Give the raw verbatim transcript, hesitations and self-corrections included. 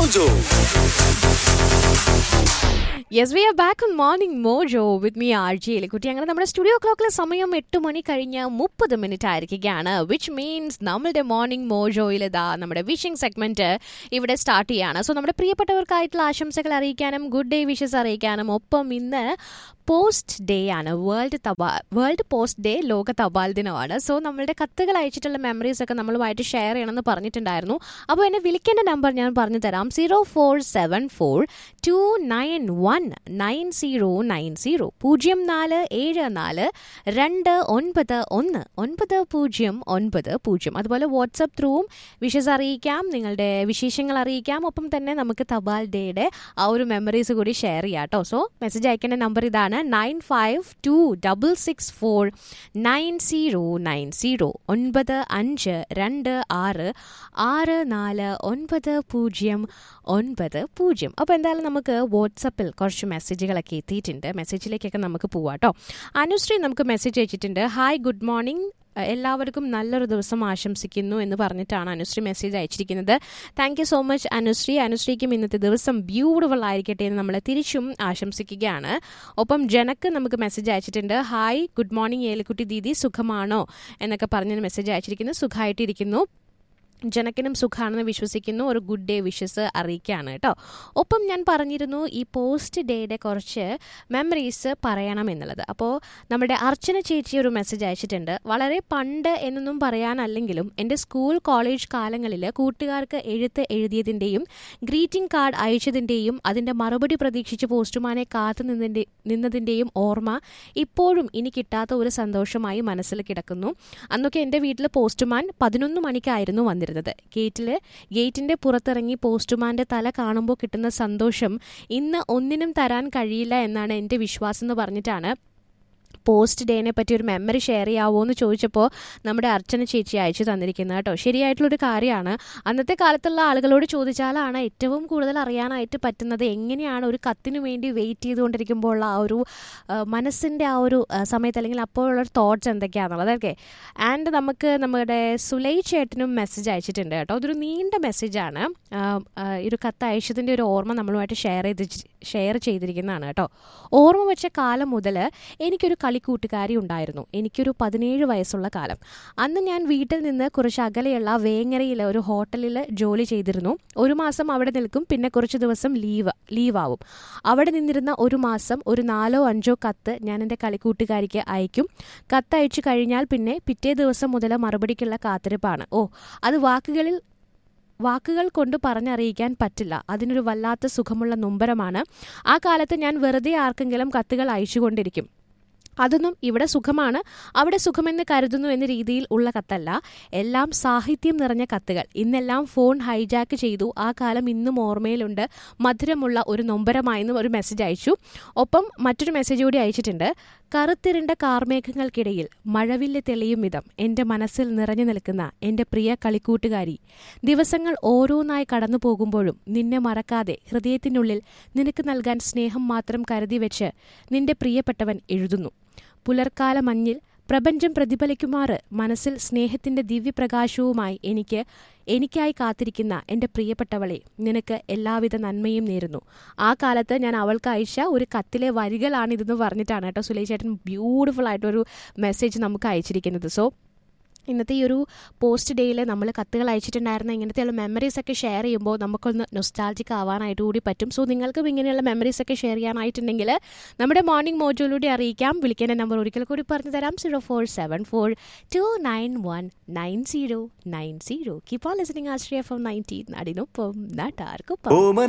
Mojo. Yes, we are back on Morning Mojo with me, R J Elikutti. അങ്ങനെ നമ്മുടെ studio ക്ലോക്കിലെ സമയം എട്ട് മണി കഴിഞ്ഞ് മുപ്പത് മിനിറ്റ് ആയിരിക്കുകയാണ്. വിച്ച് മീൻസ് നമ്മളുടെ മോർണിംഗ് മോജോയിൽ ഇതാ നമ്മുടെ വിഷിംഗ് സെഗ്മെന്റ് ഇവിടെ സ്റ്റാർട്ട് ചെയ്യാണ്. സോ നമ്മുടെ പ്രിയപ്പെട്ടവർക്കായിട്ടുള്ള ആശംസകൾ അറിയിക്കാനും ഗുഡ് ഡേ വിഷസ് അറിയിക്കാനും ഒപ്പം ഇന്ന് പോസ്റ്റ് ഡേ ആണ്. വേൾഡ് തപാൽ വേൾഡ് പോസ്റ്റ് ഡേ, ലോക തപാൽ ദിനമാണ്. സോ നമ്മളുടെ കത്തുകൾ അയച്ചിട്ടുള്ള മെമ്മറീസ് ഒക്കെ നമ്മളുമായിട്ട് ഷെയർ ചെയ്യണമെന്ന് പറഞ്ഞിട്ടുണ്ടായിരുന്നു. അപ്പോൾ എന്നെ വിളിക്കേണ്ട നമ്പർ ഞാൻ പറഞ്ഞു തരാം. Zero four seven four to nine one nine zero nine zero പൂജ്യം നാല് ഏഴ് നാല് രണ്ട് ഒൻപത് ഒന്ന് ഒൻപത് പൂജ്യം ഒൻപത് പൂജ്യം. അതുപോലെ വാട്സപ്പ് ത്രൂവും വിഷസ് അറിയിക്കാം, നിങ്ങളുടെ വിശേഷങ്ങൾ അറിയിക്കാം. ഒപ്പം തന്നെ നമുക്ക് തപാൽ ഡേയുടെ ആ ഒരു മെമ്മറീസ് കൂടി ഷെയർ ചെയ്യാം കേട്ടോ. സോ മെസ്സേജ് അയക്കേണ്ട നമ്പർ ഇതാണ് nine five to double six four nine zero nine zero ഒൻപത് അഞ്ച് രണ്ട് ആറ് ആറ് നാല് ഒൻപത് പൂജ്യം ഒൻപത് പൂജ്യം. അപ്പോൾ എന്തായാലും നമുക്ക് വാട്സപ്പിൽ കുറച്ച് മെസ്സേജുകളൊക്കെ എത്തിയിട്ടുണ്ട്. മെസ്സേജിലേക്കൊക്കെ നമുക്ക് പോവാം കേട്ടോ. അനുശ്രീ നമുക്ക് മെസ്സേജ് അയച്ചിട്ടുണ്ട്. ഹായ്, ഗുഡ് മോർണിംഗ്, എല്ലാവർക്കും നല്ലൊരു ദിവസം ആശംസിക്കുന്നു എന്ന് പറഞ്ഞിട്ടാണ് അനുശ്രീ മെസ്സേജ് അയച്ചിരിക്കുന്നത്. Thank you so much Anusree. അനുശ്രീക്കും ഇന്നത്തെ ദിവസം ബ്യൂട്ടിഫുൾ ആയിരിക്കട്ടെ എന്ന് നമ്മൾ തിരിച്ചും ആശംസിക്കുകയാണ്. ഒപ്പം ജനക്ക് നമുക്ക് മെസ്സേജ് അയച്ചിട്ടുണ്ട്. Hi, good morning Elikutty Didi, സുഖമാണോ എന്നൊക്കെ പറഞ്ഞ് മെസ്സേജ് അയച്ചിരിക്കുന്നു. സുഖമായിട്ടിരിക്കുന്നു, ജനക്കിനും സുഖമാണെന്ന് വിശ്വസിക്കുന്നു. ഒരു ഗുഡ് ഡേ വിഷസ് അറിയിക്കുകയാണ് കേട്ടോ. ഒപ്പം ഞാൻ പറഞ്ഞിരുന്നു ഈ പോസ്റ്റ് ഡേയുടെ കുറച്ച് മെമ്മറീസ് പറയണം എന്നുള്ളത്. അപ്പോൾ നമ്മുടെ അർച്ചന ചേച്ചി ഒരു മെസ്സേജ് അയച്ചിട്ടുണ്ട്. വളരെ പണ്ട് എന്നൊന്നും പറയാനല്ലെങ്കിലും എൻ്റെ സ്കൂൾ കോളേജ് കാലങ്ങളിൽ കൂട്ടുകാർക്ക് എഴുത്ത് എഴുതിയതിൻ്റെയും ഗ്രീറ്റിംഗ് കാർഡ് അയച്ചതിൻ്റെയും അതിൻ്റെ മറുപടി പ്രതീക്ഷിച്ച് പോസ്റ്റുമാനെ കാത്തു നിന്നതിൻ്റെ നിന്നതിൻ്റെയും ഓർമ്മ ഇപ്പോഴും ഇനി കിട്ടാത്ത ഒരു സന്തോഷമായി മനസ്സിൽ കിടക്കുന്നു. അന്നൊക്കെ എൻ്റെ വീട്ടിൽ പോസ്റ്റുമാൻ പതിനൊന്ന് മണിക്കായിരുന്നു വന്നിരുന്നത്. ഗേറ്റിൽ ഗേറ്റിന്റെ പുറത്തിറങ്ങി പോസ്റ്റുമാന്റെ തല കാണുമ്പോൾ കിട്ടുന്ന സന്തോഷം ഇന്ന് ഒന്നിനും തരാൻ കഴിയില്ല എന്നാണ് എൻ്റെ വിശ്വാസം എന്ന് പറഞ്ഞിട്ടാണ് പോസ്റ്റ് ഡേനെ പറ്റി ഒരു മെമ്മറി ഷെയർ ചെയ്യാവോ എന്ന് ചോദിച്ചപ്പോൾ നമ്മുടെ അർച്ചന ചേച്ചി അയച്ചു തന്നിരിക്കുന്നത് കേട്ടോ. ശരിയായിട്ടുള്ളൊരു കാര്യമാണ്. അന്നത്തെ കാലത്തുള്ള ആളുകളോട് ചോദിച്ചാലാണ് ഏറ്റവും കൂടുതൽ അറിയാനായിട്ട് പറ്റുന്നത് എങ്ങനെയാണ് ഒരു കത്തിനു വേണ്ടി വെയിറ്റ് ചെയ്തുകൊണ്ടിരിക്കുമ്പോൾ ഉള്ള ആ ഒരു മനസ്സിൻ്റെ ആ ഒരു സമയത്ത് അല്ലെങ്കിൽ അപ്പോഴുള്ള തോട്ട്സ് എന്തൊക്കെയാണെന്നുള്ളത്. ഓക്കെ, ആൻഡ് നമുക്ക് നമ്മുടെ സുലൈ ചേട്ടനും മെസ്സേജ് അയച്ചിട്ടുണ്ട് കേട്ടോ. അതൊരു നീണ്ട മെസ്സേജാണ്. ഒരു കത്ത് അയച്ചതിൻ്റെ ഒരു ഓർമ്മ നമ്മളുമായിട്ട് ഷെയർ ചെയ്ത് ഷെയർ ചെയ്തിരിക്കുന്നതാണ് കേട്ടോ. ഓർമ്മ വെച്ച കാലം മുതൽ എനിക്കൊരു കളിക്കൂട്ടുകാരി ഉണ്ടായിരുന്നു. എനിക്കൊരു പതിനേഴ് വയസ്സുള്ള കാലം. അന്ന് ഞാൻ വീട്ടിൽ നിന്ന് കുറച്ച് അകലെയുള്ള വേങ്ങരയിലെ ഒരു ഹോട്ടലിൽ ജോലി ചെയ്തിരുന്നു. ഒരു മാസം അവിടെ നിൽക്കും, പിന്നെ കുറച്ച് ദിവസം ലീവ് ലീവാവും. അവിടെ നിന്നിരുന്ന ഒരു മാസം ഒരു നാലോ അഞ്ചോ കത്ത് ഞാൻ എൻ്റെ കളിക്കൂട്ടുകാരിക്ക് അയക്കും. കത്തയച്ചു കഴിഞ്ഞാൽ പിന്നെ പിറ്റേ ദിവസം മുതൽ മറുപടിക്കുള്ള കാത്തിരിപ്പാണ്. ഓ, അത് വാക്കുകളിൽ വാക്കുകൾ കൊണ്ട് പറഞ്ഞറിയിക്കാൻ പറ്റില്ല. അതിനൊരു വല്ലാത്ത സുഖമുള്ള നൊമ്പരമാണ്. ആ കാലത്ത് ഞാൻ വെറുതെ ആർക്കെങ്കിലും കത്തുകൾ അയച്ചുകൊണ്ടിരിക്കും. അതൊന്നും ഇവിടെ സുഖമാണ് അവിടെ സുഖമെന്ന് കരുതുന്നു എന്ന രീതിയിൽ ഉള്ള കത്തല്ല. എല്ലാം സാഹിത്യം നിറഞ്ഞ കത്തുകൾ. ഇന്നെല്ലാം ഫോൺ ഹൈജാക്ക് ചെയ്തു. ആ കാലം ഇന്നും ഓർമ്മയിലുണ്ട്. മധുരമുള്ള ഒരു നൊമ്പരമായെന്നും ഒരു മെസ്സേജ് അയച്ചു. ഒപ്പം മറ്റൊരു മെസ്സേജ് കൂടി അയച്ചിട്ടുണ്ട്. കറുത്തിരണ്ട കാർമേഘങ്ങൾക്കിടയിൽ മഴവില്ല് തെളിയും വിധം എൻ്റെ മനസ്സിൽ നിറഞ്ഞു നിൽക്കുന്ന എൻ്റെ പ്രിയ കളിക്കൂട്ടുകാരി, ദിവസങ്ങൾ ഓരോന്നായി കടന്നു പോകുമ്പോഴും നിന്നെ മറക്കാതെ ഹൃദയത്തിനുള്ളിൽ നിനക്ക് നൽകാൻ സ്നേഹം മാത്രം കരുതി വെച്ച് നിന്റെ പ്രിയപ്പെട്ടവൻ എഴുതുന്നു. പുലർക്കാല മഞ്ഞിൽ പ്രപഞ്ചം പ്രതിഫലിക്കുമാറ് മനസ്സിൽ സ്നേഹത്തിന്റെ ദിവ്യപ്രകാശവുമായി എനിക്ക് എനിക്കായി കാത്തിരിക്കുന്ന എൻ്റെ പ്രിയപ്പെട്ടവളെ, നിനക്ക് എല്ലാവിധ നന്മയും നേരുന്നു. ആ കാലത്ത് ഞാൻ അവൾക്ക് അയച്ച ഒരു കത്തിലെ വരികളാണിതെന്ന് പറഞ്ഞിട്ടാണ് കേട്ടോ സുലൈ ചേട്ടൻ ബ്യൂട്ടിഫുൾ ആയിട്ടൊരു മെസ്സേജ് നമുക്ക് അയച്ചിരിക്കുന്നത്. സോ ഇന്നത്തെ ഈ ഒരു പോസ്റ്റ് ഡേയിൽ നമ്മൾ കത്തുകൾ അയച്ചിട്ടുണ്ടായിരുന്ന ഇങ്ങനത്തെയുള്ള മെമ്മറീസ് ഒക്കെ ഷെയർ ചെയ്യുമ്പോൾ നമുക്കൊന്ന് നൊസ്റ്റാൾജിക് ആവാനായിട്ട് കൂടി പറ്റും. സോ നിങ്ങൾക്കും ഇങ്ങനെയുള്ള മെമ്മറീസ് ഒക്കെ ഷെയർ ചെയ്യാനായിട്ടുണ്ടെങ്കിൽ നമ്മുടെ മോർണിംഗ് മോജോയിലൂടെ അറിയിക്കാം. വിളിക്കേണ്ട നമ്പർ ഒരിക്കൽ കൂടി പറഞ്ഞു തരാം. Zero four seven four to nine one nine zero nine zero. Keep on listening Ashraya F M ninety. നാടിനൊപ്പം നാട്ടാർക്കൊപ്പം.